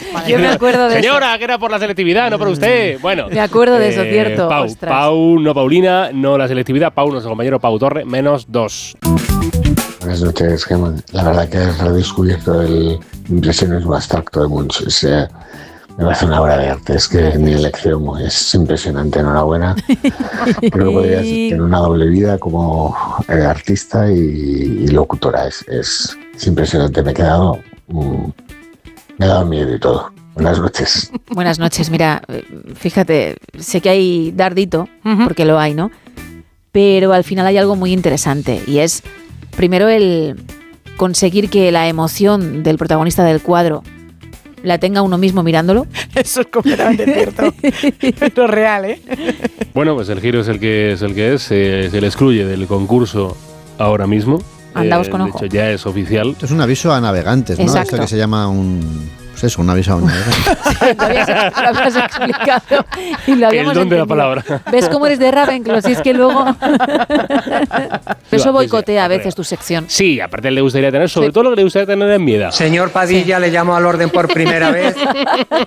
Yo me acuerdo de Señora, eso. Que era por la selectividad, no por usted. Bueno. Me acuerdo de eso, cierto. Pau, no Paulina, no la selectividad. Pau, nuestro compañero Pau Torre, -2. Buenas noches, Gemma. La verdad que has redescubierto el impresionismo abstracto de Munch. Me parece una obra de arte, es que ni elección es impresionante, enhorabuena. Creo que podrías tener una doble vida como artista y locutora, es impresionante, me he dado miedo y todo. Buenas noches. Buenas noches, mira, fíjate, sé que hay dardito, porque lo hay, ¿no? Pero al final hay algo muy interesante y es, primero, el conseguir que la emoción del protagonista del cuadro la tenga uno mismo mirándolo. Eso es completamente cierto. Lo real, ¿eh? Bueno, pues el giro es el que es. Se le excluye del concurso ahora mismo. Andaos con ojo. De hecho, ya es oficial. Esto es un aviso a navegantes, ¿no? Exacto. Esto que se llama un aviso a navegantes. Lo habías explicado y lo habíamos El don de la entendido. palabra. ¿Ves cómo eres de Ravenclaw? Si es que luego... Eso boicotea a veces tu sección. Sí, aparte le gustaría tener, sobre todo lo que le gustaría tener es miedo. Señor Padilla, le llamo al orden por primera vez.